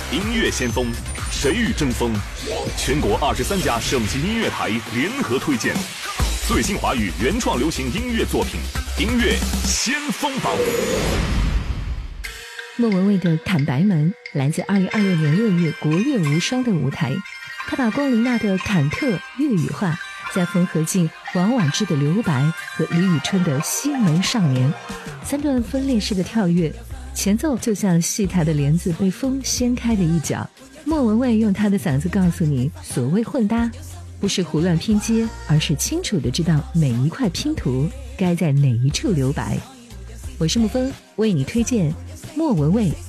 音乐先锋，谁与争锋？全国23家省级音乐台联合推荐最新华语原创流行音乐作品，音乐先锋榜。 莫文蔚的《坦白门》来自2026年6月国乐无双的舞台，他把龚琳娜的忐忑粤语化，再缝合进王菀之的留白和李宇春的西门少年，三段分裂式的跳跃，前奏就像戏台的帘子被风掀开的一角。莫文蔚用她的嗓子告诉你，所谓混搭不是胡乱拼接，而是清楚地知道每一块拼图该在哪一处留白。我是沐风，为你推荐莫文蔚